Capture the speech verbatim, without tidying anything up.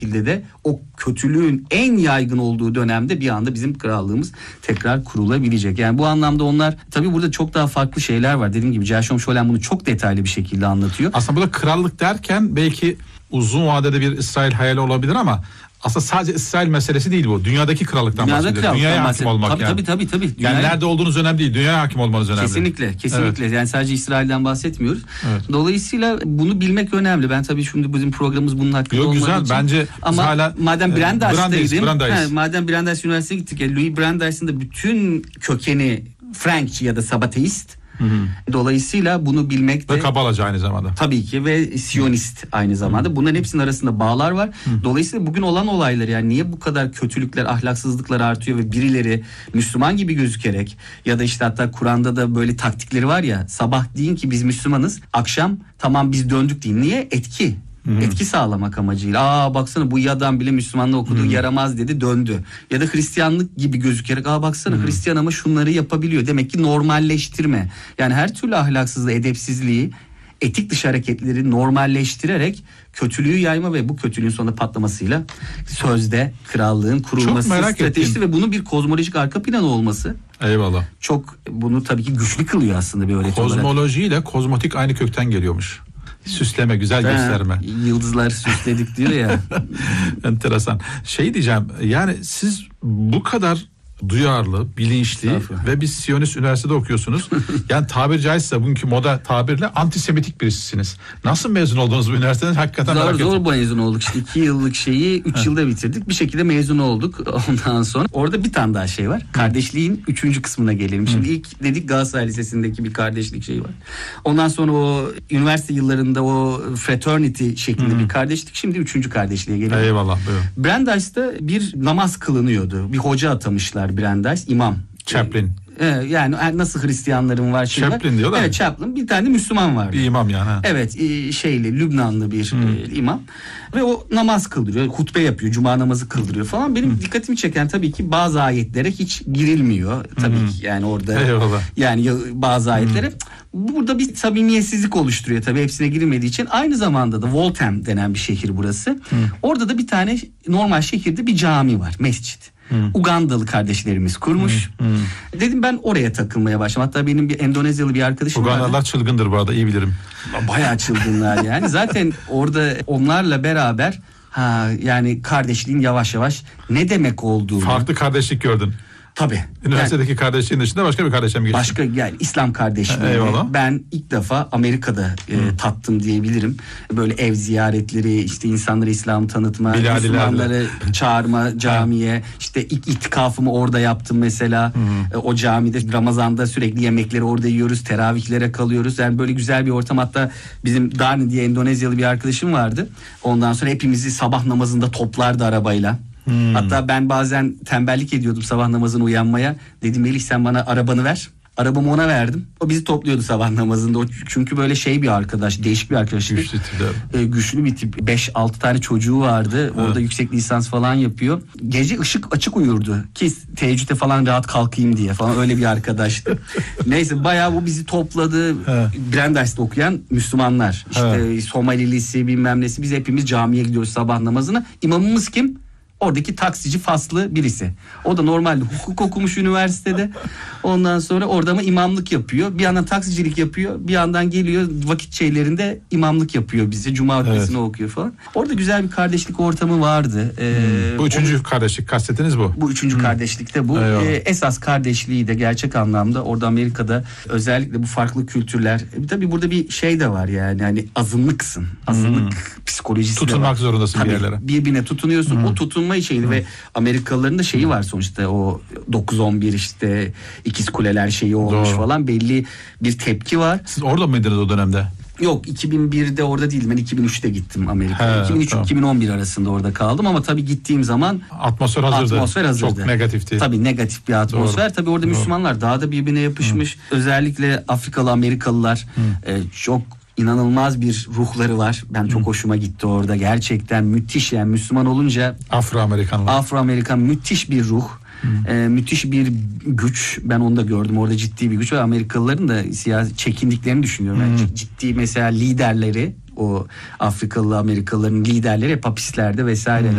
de o kötülüğün en yaygın olduğu dönemde bir anda bizim krallığımız tekrar kurulabilecek. Yani bu anlamda onlar tabii burada çok daha farklı şeyler var. Dediğim gibi Gershom Scholem bunu çok detaylı bir şekilde anlatıyor. Aslında burada krallık derken belki uzun vadede bir İsrail hayali olabilir ama aslında sadece İsrail meselesi değil bu. Dünyadaki krallıktan Dünyada bahsediyor. krallıktan Dünyaya hakim bahsediyor. olmak tabii, yani. Tabii tabii tabii. Yani Dünyaya... nerede olduğunuz önemli değil. Dünyaya hakim olmanız önemli. Kesinlikle, kesinlikle. Evet. Yani sadece İsrail'den bahsetmiyoruz. Evet. Dolayısıyla bunu bilmek önemli. Ben tabii şimdi bizim programımız bunun hakkında Yok, olmadığı güzel. için. Bence ama hala madem Brandeis'taydım. Brandeis. Madem Brandeis Üniversitesi'ne gittik. Yani Louis Brandeis'in de bütün kökeni Frankçı ya da Sabateist. Hı hı. Dolayısıyla bunu bilmek de... Ve Kabalacı aynı zamanda. Tabii ki ve Siyonist aynı zamanda. Hı. Bunların hepsinin arasında bağlar var. Hı. Dolayısıyla bugün olan olaylar, yani niye bu kadar kötülükler, ahlaksızlıklar artıyor ve birileri Müslüman gibi gözükerek ya da işte hatta Kur'an'da da böyle taktikleri var ya, sabah deyin ki biz Müslümanız, akşam tamam biz döndük deyin. Niye? Etki. Hı-hı. Etki sağlamak amacıyla. Aa baksana bu iyi adam bile Müslümanlığı okudu, Hı-hı. yaramaz dedi, döndü. Ya da Hristiyanlık gibi gözükerek aa baksana Hı-hı. Hristiyan ama şunları yapabiliyor. Demek ki normalleştirme. Yani her türlü ahlaksızlığı, edepsizliği, etik dışı hareketleri normalleştirerek kötülüğü yayma ve bu kötülüğün sonunda patlamasıyla sözde krallığın kurulması stratejisi ve bunun bir kozmolojik arka planı olması. Eyvallah. Çok bunu tabii ki güçlü kılıyor aslında bir öğreti olarak. Kozmoloji ile kozmotik aynı kökten geliyormuş. Süsleme, güzel ha, gösterme. Yıldızları süsledik diyor ya. Enteresan. Şey diyeceğim, yani siz bu kadar duyarlı, bilinçli ve bir Siyonist üniversitede okuyorsunuz. Yani tabiri caizse bugünkü moda tabirle antisemitik birisisiniz. Nasıl mezun oldunuz bu üniversiteden? Hakikaten zor merak ettim. Zor mezun olduk. İşte iki yıllık şeyi üç yılda bitirdik. Bir şekilde mezun olduk. Ondan sonra orada bir tane daha şey var. Kardeşliğin üçüncü kısmına gelelim. Şimdi Hı. ilk dedik Galatasaray Lisesi'ndeki bir kardeşlik şeyi var. Ondan sonra o üniversite yıllarında o fraternity şeklinde Hı. bir kardeşlik. Şimdi üçüncü kardeşliğe gelelim. Eyvallah. Buyurun. Brandeis'te bir namaz kılınıyordu. Bir hoca atamışlar Brandeis, imam. Chaplin. Ee, yani nasıl Hristiyanların var şimdi. Chaplin diyorlar. Evet, Chaplin. Bir tane Müslüman vardı. Bir imam yani. Ha. Evet, şeyli, Lübnanlı bir hmm. e, imam. Ve o namaz kıldırıyor, hutbe yapıyor, cuma namazı kıldırıyor falan. Benim hmm. dikkatimi çeken tabii ki bazı ayetlere hiç girilmiyor. Tabii hmm. ki yani orada. Eyvallah. Yani bazı ayetlere. Hmm. Burada bir samimiyetsizlik oluşturuyor tabii hepsine girilmediği için. Aynı zamanda da Waltham denen bir şehir burası. Hmm. Orada da bir tane normal şehirde bir cami var, mescit. Hmm. Ugandalı kardeşlerimiz kurmuş. Hmm. Hmm. Dedim ben oraya takılmaya başladım. Hatta benim bir Endonezyalı bir arkadaşım vardı. Ugandalılar çılgındır bu arada, iyi bilirim. Bayağı çılgınlar yani. Zaten orada onlarla beraber ha yani kardeşliğin yavaş yavaş ne demek olduğunu. Farklı kardeşlik gördün. Tabii. Üniversitedeki yani, kardeşliğin dışında başka bir kardeşe mi geçtin? Başka yani İslam kardeşliği. Ben ilk defa Amerika'da e, tattım diyebilirim. Böyle ev ziyaretleri, işte insanlara İslam'ı tanıtma, Bilalilerle. Müslümanları çağırma camiye. İşte ilk itikafımı orada yaptım mesela. E, o camide Ramazan'da sürekli yemekleri orada yiyoruz. Teravihlere kalıyoruz. Yani böyle güzel bir ortam. Hatta bizim Darni diye Endonezyalı bir arkadaşım vardı. Ondan sonra hepimizi sabah namazında toplardı arabayla. Hmm. Hatta ben bazen tembellik ediyordum sabah namazına uyanmaya. Dedim Melih sen bana arabanı ver. Arabamı ona verdim. O bizi topluyordu sabah namazında. O çünkü böyle şey bir arkadaş, değişik bir arkadaş. Güçlü tip. Ee, güçlü bir tip. beş altı tane çocuğu vardı. Orada evet. yüksek lisans falan yapıyor. Gece ışık açık uyurdu. Ki teheccüde falan rahat kalkayım diye falan, öyle bir arkadaştı. Neyse bayağı bu bizi topladı. Brandeis'te okuyan Müslümanlar. İşte evet. Somalilisi bilmem nesi. Biz hepimiz camiye gidiyoruz sabah namazına. İmamımız kim? Oradaki taksici faslı birisi. O da normalde hukuk okumuş üniversitede. Ondan sonra orada mı imamlık yapıyor. Bir yandan taksicilik yapıyor. Bir yandan geliyor vakit şeylerinde imamlık yapıyor bize. Cuma hutbesini evet. okuyor falan. Orada güzel bir kardeşlik ortamı vardı. Ee, hmm. Bu üçüncü o, kardeşlik kastetiniz bu. Bu üçüncü hmm. kardeşlikte bu. Ee, esas kardeşliği de gerçek anlamda orada Amerika'da özellikle bu farklı kültürler. E, tabii burada bir şey de var yani. Hani azınlıksın. Azınlık hmm. psikolojisi Tutunmak de var. zorundasın tabii, bir yerlere. Birbirine tutunuyorsun. Hmm. O tutunma şeyini hmm. ve Amerikalıların da şeyi var sonuçta, o dokuz on bir işte ikiz kuleler şeyi olmuş Doğru. falan, belli bir tepki var. Siz orada mıydınız o dönemde? Yok, iki bin birde orada değildim. Ben iki bin üçte gittim Amerika'ya. iki bin üç iki bin on bir tamam. arasında orada kaldım ama tabii gittiğim zaman atmosfer hazırdı. Atmosfer hazırdı. Çok negatifti. Tabii negatif bir atmosfer. Doğru. Tabii orada Doğru. Müslümanlar daha da birbirine yapışmış. Hı. Özellikle Afrikalı Amerikalılar e, çok inanılmaz bir ruhları var. Ben çok Hı. hoşuma gitti orada. Gerçekten müthiş yani, Müslüman olunca Afro-Amerikanlar. Afro-Amerikan müthiş bir ruh. Ee, müthiş bir güç. Ben onu da gördüm. Orada ciddi bir güç ve Amerikalıların da siyasi çekindiklerini düşünüyorum. Yani ciddi mesela liderleri, o Afrikalı Amerikalıların liderleri hep hapislerde vesaire.